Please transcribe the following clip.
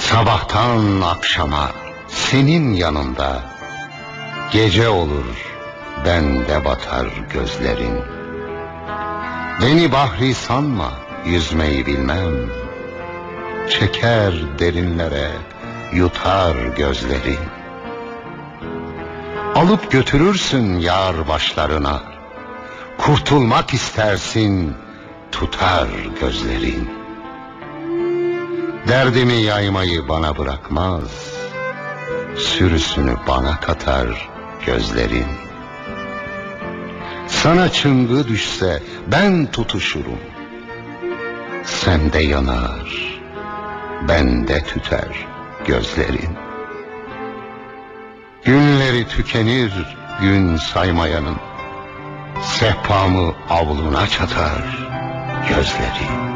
Sabahtan akşama senin yanında, gece olur bende batar gözlerin. Beni bahri sanma, yüzmeyi bilmem, çeker derinlere, yutar gözlerin. Alıp götürürsün yar başlarına, kurtulmak istersin, tutar gözlerin. Derdimi yaymayı bana bırakmaz, sürüsünü bana katar gözlerin. Sana çıngı düşse ben tutuşurum, sende yanar, bende tüter gözlerin. Günleri tükenir gün saymayanın, sehpamı avluna çatar gözlerin.